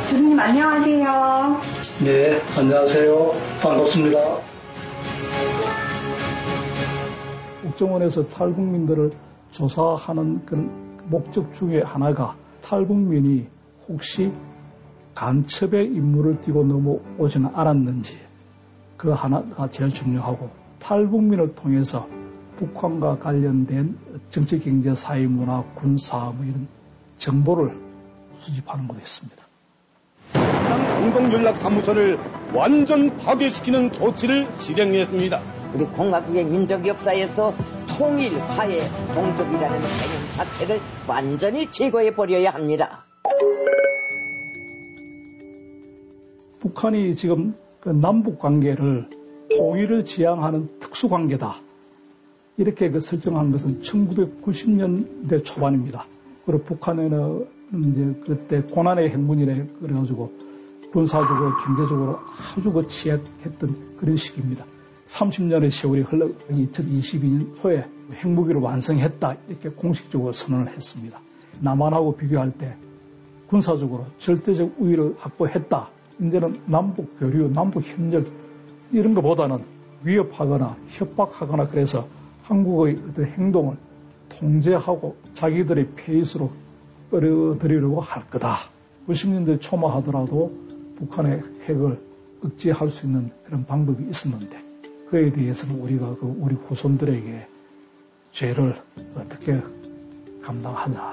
교수님 안녕하세요. 네, 안녕하세요. 반갑습니다. 국정원에서 탈북민들을 조사하는 그 목적 중에 하나가 탈북민이 혹시 간첩의 임무를 띠고 넘어오지는 않았는지 그 하나가 제일 중요하고 탈북민을 통해서 북한과 관련된 정치, 경제, 사회, 문화, 군사 이런 정보를 수집하는 것도 있습니다. 공동연락사무소를 완전 파괴시키는 조치를 실행했습니다. 우리 공화국의 민족 역사에서 통일, 화해, 동족이라는 개념 자체를 완전히 제거해 버려야 합니다. 북한이 지금 그 남북 관계를 통일을 지향하는 특수관계다. 이렇게 그 설정한 것은 1990년대 초반입니다. 그리고 북한에는 이제 그때 고난의 행군이래 그래가지고 군사적으로 경제적으로 아주 그 취약했던 그런 시기입니다. 30년의 세월이 흘러 2022년 초에 핵무기를 완성했다 이렇게 공식적으로 선언을 했습니다. 남한하고 비교할 때 군사적으로 절대적 우위를 확보했다. 이제는 남북 교류, 남북 협력 이런 것보다는 위협하거나 협박하거나 그래서 한국의 어떤 행동을 통제하고 자기들의 페이스로 끌어들이려고 할 거다. 90년대 초만 하더라도 북한의 핵을 억제할 수 있는 그런 방법이 있었는데 그에 대해서는 우리가 우리 후손들에게 죄를 어떻게 감당하냐.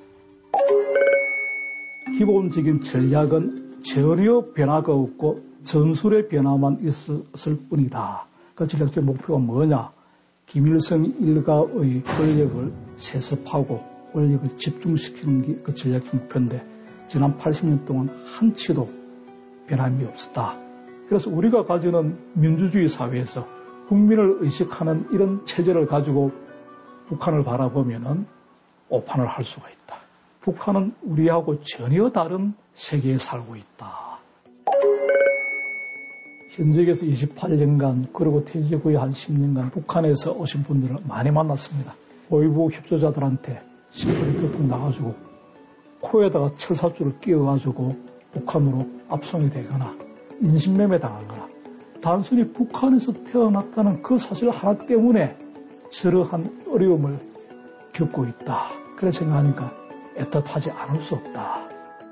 기본적인 전략은 전혀 변화가 없고 전술의 변화만 있었을 뿐이다. 그 전략적 목표가 뭐냐? 김일성 일가의 권력을 세습하고 권력을 집중시키는 게 그 전략적 목표인데 지난 80년 동안 한치도 변함이 없었다. 그래서 우리가 가지는 민주주의 사회에서 국민을 의식하는 이런 체제를 가지고 북한을 바라보면은 오판을 할 수가 있다. 북한은 우리하고 전혀 다른 세계에 살고 있다. 현직에서 28년간 그리고 퇴직 후에 한 10년간 북한에서 오신 분들을 많이 만났습니다. 보위부 협조자들한테 시끄럽게 툭툭 나가지고 코에다가 철사줄을 끼워가지고 북한으로 압송이 되거나 인신매매 당하거나 단순히 북한에서 태어났다는 그 사실 하나 때문에 저러한 어려움을 겪고 있다. 그래서 생각하니까 애틋하지 않을 수 없다.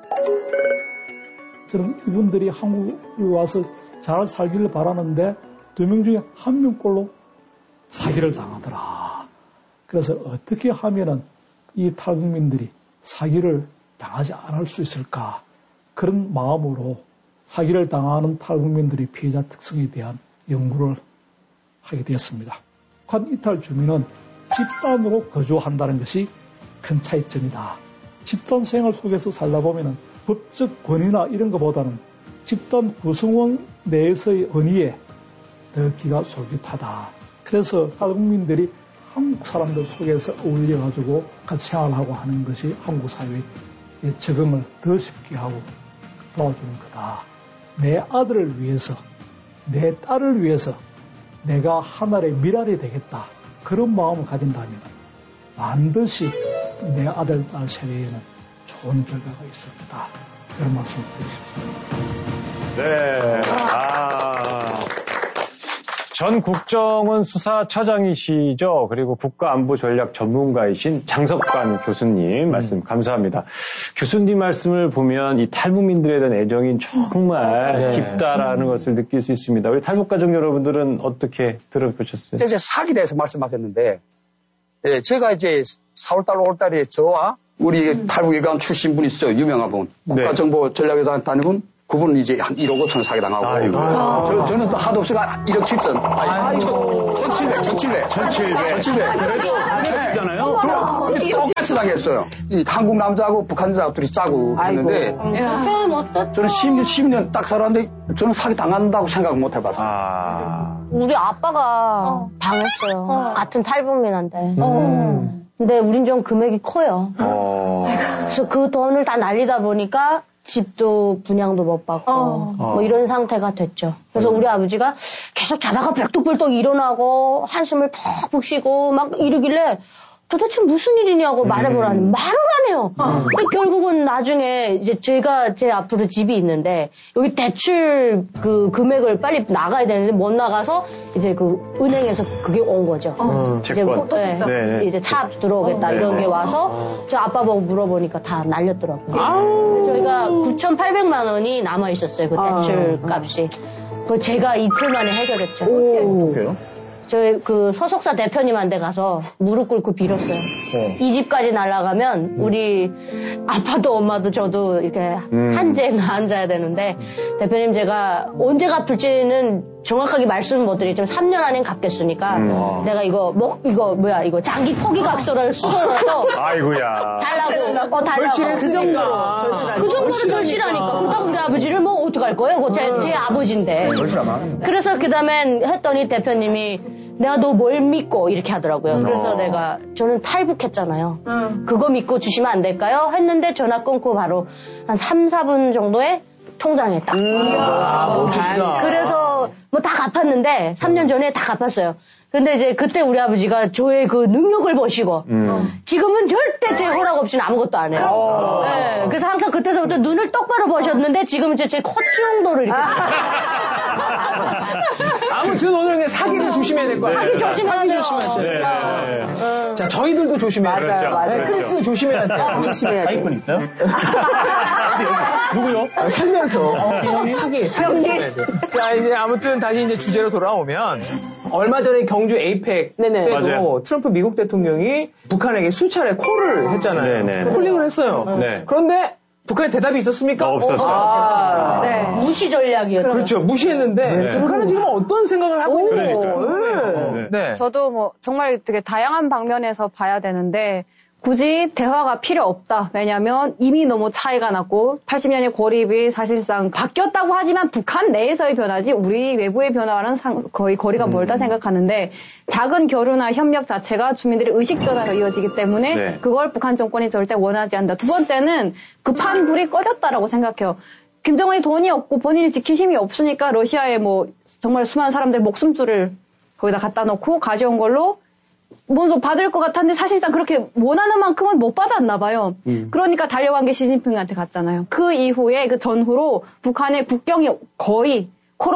저는 이분들이 한국에 와서 잘 살기를 바라는데 2명 중에 1명꼴로 사기를 당하더라. 그래서 어떻게 하면은 이 탈북민들이 사기를 당하지 않을 수 있을까? 그런 마음으로 사기를 당하는 탈북민들의 피해자 특성에 대한 연구를 하게 되었습니다. 북한 이탈 주민은 집단으로 거주한다는 것이 큰 차이점이다. 집단 생활 속에서 살다 보면은 법적 권위나 이런 것보다는 집단 구성원 내에서의 권위에 더 기가 솔깃하다. 그래서 탈북민들이 한국 사람들 속에서 어울려가지고 같이 생활하고 하는 것이 한국 사회의 적응을 더 쉽게 하고 도와주는 거다. 내 아들을 위해서, 내 딸을 위해서 내가 하늘의 미랄이 되겠다. 그런 마음을 가진다면 반드시 내 아들, 딸 세대에는 좋은 결과가 있을 거다. 그런 말씀 드리고 싶습니다. 네. 전 국정원 수사처장이시죠. 그리고 국가안보전략 전문가이신 장석관 교수님 말씀 감사합니다. 교수님 말씀을 보면 이 탈북민들에 대한 애정이 정말 깊다라는 것을 느낄 수 있습니다. 우리 탈북가족 여러분들은 어떻게 들어보셨어요? 이제 사기에 대해서 말씀하셨는데, 제가 이제 4월달, 5월달에 저와 우리 탈북위관 출신 분 있어요. 유명한 분. 국가정보전략회관 다니분. 그분은 이제 한 1억 5천 사기 당하고. 저는 또 하도 없이가 1억 7천. 1,700. 그래도 잘했잖아요. 똑같이 당했어요. 한국 남자하고 북한 여자 둘이 짜고 했는데. 저는 10년 딱 살았는데 저는 사기 당한다고 생각 못 해봤어요. 우리 아빠가 당했어요. 같은 탈북민한테. 근데 우린 좀 금액이 커요. 그래서 그 돈을 다 날리다 보니까 집도 분양도 못 받고 뭐 이런 상태가 됐죠. 그래서 우리 아버지가 계속 자다가 벌떡벌떡 일어나고 한숨을 푹푹 쉬고 막 이러길래 도대체 무슨 일이냐고 말해보라니 말을 안 해요. 결국은 나중에 이제 제 앞으로 집이 있는데 여기 대출 그 금액을 빨리 나가야 되는데 못 나가서 이제 그 은행에서 그게 온 거죠. 이제 이제 차 들어오겠다 이런 게 와서 저 아빠 보고 물어보니까 다 날렸더라고요. 저희가 9,800만 원이 남아 있었어요. 그 대출 값이. 그걸 제가 이틀 만에 해결했죠. 그래요? 저희 그 소속사 대표님한테 가서 무릎 꿇고 빌었어요. 이 집까지 날아가면 우리 아빠도 엄마도 저도 이렇게 한재나 앉아야 되는데 대표님 제가 언제 갚을지는 정확하게 말씀은 못 드리지만 3년 안엔 갚겠으니까 내가 이거 장기 포기각서를 수설해서 아이고야. 달라고 절실했으니까. 그 정도로 절실하니까 그렇다고 우리 아버지를 뭐 어떡할 거예요? 제 아버지인데. 그래서 그 다음엔 했더니 대표님이 내가 너 뭘 믿고 이렇게 하더라고요. 그래서 내가 저는 탈북했잖아요. 그거 믿고 주시면 안 될까요? 했는데 전화 끊고 바로 한 3, 4분 정도에 통장에 딱. 그래서 뭐 다 갚았는데 3년 전에 다 갚았어요. 근데 이제 그때 우리 아버지가 저의 그 능력을 보시고 지금은 절대 제 허락 없이는 아무것도 안 해요. 네, 그래서 항상 그때서부터 눈을 똑바로 보셨는데 지금은 제 콧중도를 이렇게 아무튼 오늘 그냥 사기를 조심해야 될 거 아니에요. 사기 조심하셔야 돼요. 자, 저희들도 조심해야 돼요. 맞아요. 크리스 조심해야 돼요. 조심해야 돼요. 사기꾼 있어요? 누구요? 살면서 사기 조심해야 돼요. 자, 이제 아무튼 다시 이제 주제로 돌아오면 얼마 전에 경주 에이펙 때도 맞아요. 트럼프 미국 대통령이 북한에게 수차례 콜을 했잖아요. 콜링을 했어요. 그런데 북한에 대답이 있었습니까? 없었죠. 무시 전략이었죠. 그렇죠. 무시했는데 북한은 지금 어떤 생각을 하고 있는 거예요? 네. 저도 뭐 정말 되게 다양한 방면에서 봐야 되는데 굳이 대화가 필요 없다. 왜냐하면 이미 너무 차이가 났고 80년의 고립이 사실상 바뀌었다고 하지만 북한 내에서의 변화지 우리 외부의 변화와는 거의 거리가 멀다 생각하는데 작은 교류나 협력 자체가 주민들의 의식 변화로 이어지기 때문에 그걸 북한 정권이 절대 원하지 않는다. 두 번째는 급한 불이 꺼졌다라고 생각해요. 김정은이 돈이 없고 본인이 지킬 힘이 없으니까 러시아에 뭐 정말 수많은 사람들 목숨줄을 거기다 갖다 놓고 가져온 걸로 먼저 받을 것 같았는데 사실상 그렇게 원하는 만큼은 못 받았나 봐요. 그러니까 달려간 게 시진핑한테 갔잖아요. 그 이후에 그 전후로 북한의 국경이 거의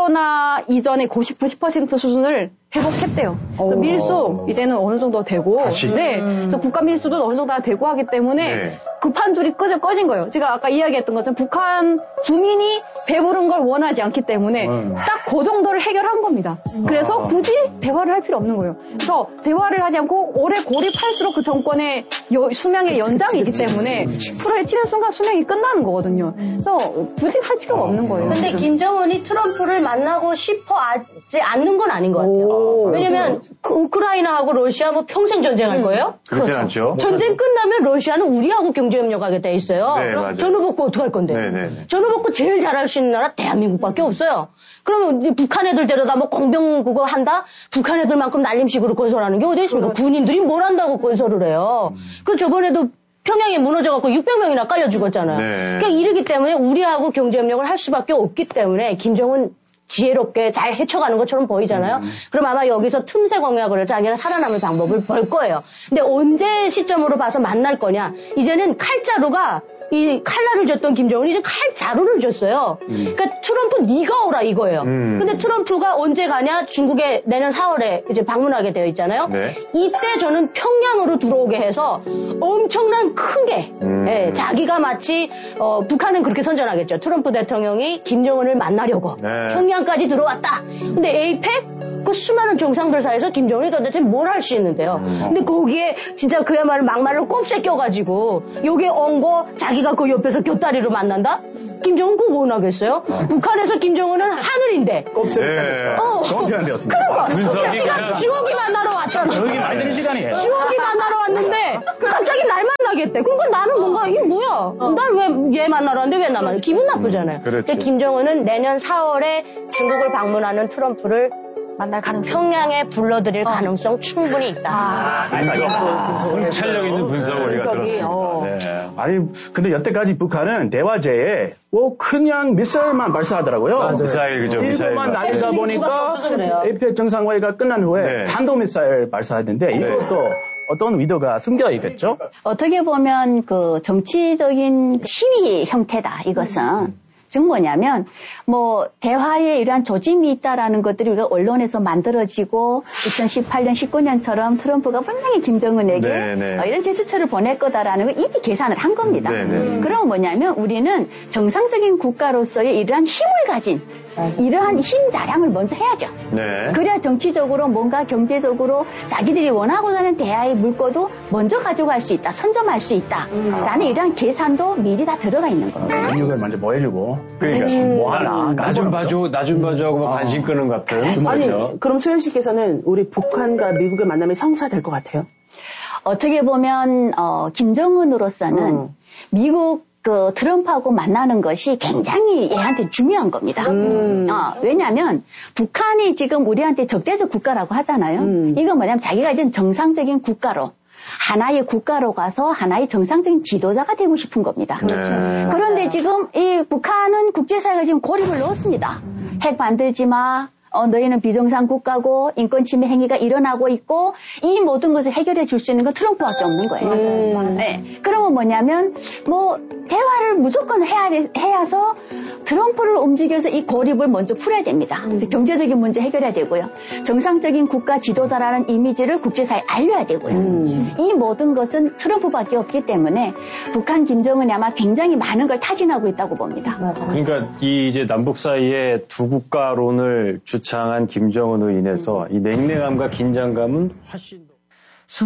코로나 이전의 90% 수준을 회복했대요. 그래서 밀수 이제는 어느 정도 되고, 그래서 국가 밀수도 어느 정도 다 되고 하기 때문에 급한 줄이 꺼진 거예요. 제가 아까 이야기했던 것처럼 북한 주민이 배부른 걸 원하지 않기 때문에 딱 그 정도를 해결한 겁니다. 그래서 굳이 대화를 할 필요 없는 거예요. 그래서 대화를 하지 않고 오래 고립할수록 그 정권의 수명의 연장이기 때문에 풀을 해치는 순간 수명이 끝나는 거거든요. 그래서 굳이 할 필요가 없는 거예요. 근데 김정은이 트럼프를 만나고 싶어 하지 않는 건 아닌 것 같아요. 왜냐면 우크라이나하고 러시아 뭐 평생 전쟁할 거예요? 그렇지 않죠. 전쟁 끝나면 러시아는 우리하고 경제협력하게 돼 있어요. 맞아요. 전후 받고 어떡할 건데? 전후 받고 제일 잘할 수 있는 나라 대한민국밖에 없어요. 그러면 북한 애들 데려다 뭐 공병 그거 한다? 북한 애들만큼 날림식으로 건설하는 게 어디 있습니까? 군인들이 뭘 한다고 건설을 해요. 그리고 저번에도 평양에 무너져갖고 600명이나 깔려 죽었잖아요. 그러니까 이러기 때문에 우리하고 경제협력을 할 수밖에 없기 때문에 김정은 지혜롭게 잘 헤쳐가는 것처럼 보이잖아요. 그럼 아마 여기서 틈새 공약을 자기가 살아남을 방법을 볼 거예요. 근데 언제 시점으로 봐서 만날 거냐? 이제는 칼자루가 이 칼날을 줬던 김정은이 이제 칼자루를 줬어요. 그러니까 트럼프 네가 오라 이거예요. 근데 트럼프가 언제 가냐? 중국에 내년 4월에 이제 방문하게 되어 있잖아요. 이때 저는 평양으로 들어오게 해서 엄청난 크게 자기가 마치 북한은 그렇게 선전하겠죠. 트럼프 대통령이 김정은을 만나려고 평양까지 들어왔다. 근데 에이펙 그 수많은 정상들 사이에서 김정은이 도대체 뭘 할 수 있는데요. 근데 거기에 진짜 그야말로 막말을 곱게 껴가지고 요게 온 거 자기가 그 옆에서 곁다리로 만난다? 김정은 그거 못 하겠어요? 북한에서 김정은은 하늘인데. 정확히안 되었습니다. 그러니까 지가 주옥이 만나러 왔잖아. 여기 많이 드는 시간이에요. 주옥이 만나러 왔는데 갑자기 날 만나겠대. 그러니까 나는 뭔가 이게 뭐야? 날 왜 얘 만나러 왔는데 왜 나 만나? 기분 나쁘잖아요. 근데 김정은은 내년 4월에 중국을 방문하는 트럼프를 만날 가능성. 평양에 불러들일 가능성 충분히 있다. 분석 있는 분석을 우리가 들었습니다. 아니 근데 여태까지 북한은 대화제에 그냥 미사일만 발사하더라고요. 미사일 그죠. 일본만 날리다 보니까 에이펙 정상회의가 끝난 후에 탄도미사일 발사했는데 이것도 어떤 의도가 숨겨 있겠죠? 어떻게 보면 그 정치적인 시위 형태다, 이것은. 즉 뭐냐면 뭐 대화에 이러한 조짐이 있다라는 것들이 우리가 언론에서 만들어지고 2018년 19년처럼 트럼프가 분명히 김정은에게 이런 제스처를 보낼 거다라는 걸 이미 계산을 한 겁니다. 그럼 뭐냐면 우리는 정상적인 국가로서의 이러한 힘을 가진 이러한 힘 자랑을 먼저 해야죠. 그래야 정치적으로 뭔가 경제적으로 자기들이 원하고 가는 대화의 물꼬도 먼저 가져갈 수 있다, 선점할 수 있다 라는 이러한 계산도 미리 다 들어가 있는 겁니다. 미국을 먼저 뭐 해주고 그러니까 뭐 하나 나 좀 봐줘 하고 막 관심 끄는 것 같은. 아니 그럼 소연 씨께서는 우리 북한과 미국의 만남이 성사될 것 같아요? 어떻게 보면 김정은으로서는 미국 그 트럼프하고 만나는 것이 굉장히 얘한테 중요한 겁니다. 왜냐하면 북한이 지금 우리한테 적대적 국가라고 하잖아요. 이건 뭐냐면 자기가 이제 정상적인 국가로 하나의 국가로 가서 하나의 정상적인 지도자가 되고 싶은 겁니다. 그런데 지금 이 북한은 국제사회가 지금 고립을 넣었습니다. 핵 만들지 마. 너희는 비정상 국가고 인권 침해 행위가 일어나고 있고 이 모든 것을 해결해 줄 수 있는 건 트럼프밖에 없는 거예요. 네. 그러면 뭐냐면 뭐 대화를 무조건 해야서 트럼프를 움직여서 이 고립을 먼저 풀어야 됩니다. 그래서 경제적인 문제 해결해야 되고요. 정상적인 국가 지도자라는 이미지를 국제사회에 알려야 되고요. 이 모든 것은 트럼프밖에 없기 때문에 북한 김정은이 아마 굉장히 많은 걸 타진하고 있다고 봅니다. 그러니까 이 이제 남북 사이에 두 국가론을 주창한 김정은으로 인해서 이 냉랭함과 긴장감은 훨씬 더